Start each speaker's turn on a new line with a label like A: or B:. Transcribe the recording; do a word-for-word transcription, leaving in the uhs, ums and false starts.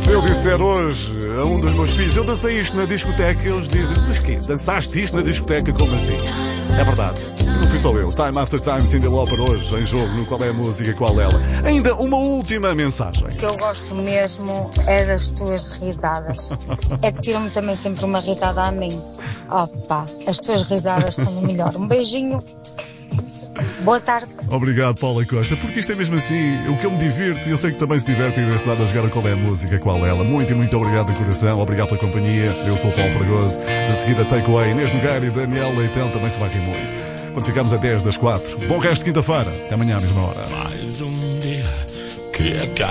A: Se eu disser hoje a um dos meus filhos, eu dancei isto na discoteca, eles dizem, mas quê? Dançaste isto na discoteca? Como assim? É verdade, não fui só eu. Time After Time, Cyndi Lauper hoje em jogo no Qual é a Música, Qual ela. Ainda uma última mensagem.
B: O que eu gosto mesmo é das tuas risadas. É que tiram-me também sempre uma risada a mim. Opa, as tuas risadas são o melhor. Um beijinho. Boa tarde.
A: Obrigado, Paula Costa, porque isto é mesmo assim, o que eu me divirto, e eu sei que também se divertem desse lado a jogar a Qual é a Música, Qual ela. Muito e muito obrigado de coração, obrigado pela companhia. Eu sou o Paulo Fragoso, de seguida Takeaway, Inês Nogueira e Daniel Leitão também se vai rir muito. Quando ficamos a dez das quatro. Bom resto de quinta-feira, até amanhã à mesma hora. Mais um dia que acaba.